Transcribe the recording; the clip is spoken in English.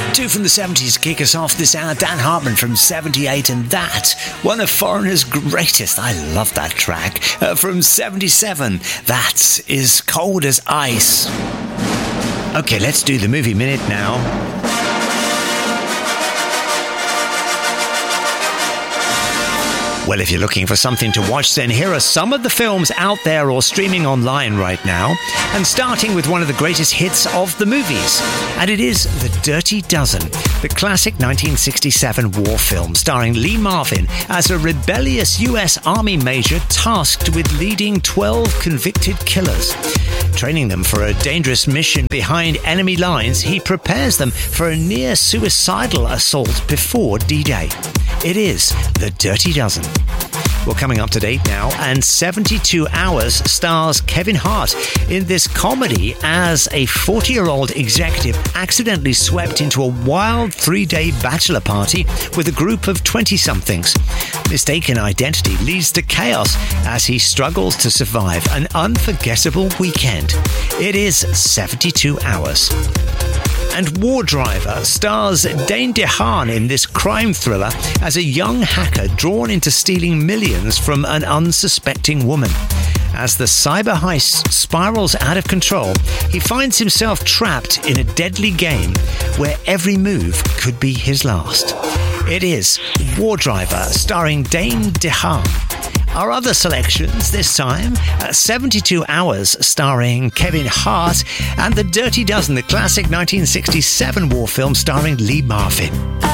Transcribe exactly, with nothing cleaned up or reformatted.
Two from the seventies kick us off this hour. Dan Hartman from seventy-eight, and that, one of Foreigner's greatest. I love that track. Uh, from seventy-seven, that is Cold as Ice. Okay, let's do the movie minute now. Well, if you're looking for something to watch, then here are some of the films out there or streaming online right now. And starting with one of the greatest hits of the movies. And it is The Dirty Dozen, the classic nineteen sixty-seven war film starring Lee Marvin as a rebellious U S Army major tasked with leading twelve convicted killers. Training them for a dangerous mission behind enemy lines, he prepares them for a near-suicidal assault before D-Day. It is The Dirty Dozen. Well, coming up to date now, and seventy-two hours stars Kevin Hart in this comedy as a forty-year-old executive accidentally swept into a wild three-day bachelor party with a group of twenty-somethings. Mistaken identity leads to chaos as he struggles to survive an unforgettable weekend. It is seventy-two hours. And War Driver stars Dane DeHaan in this crime thriller as a young hacker drawn into stealing millions from an unsuspecting woman. As the cyber heist spirals out of control, he finds himself trapped in a deadly game where every move could be his last. It is War Driver starring Dane DeHaan. Our other selections this time, uh, seventy-two hours starring Kevin Hart, and The Dirty Dozen, the classic nineteen sixty-seven war film starring Lee Marvin.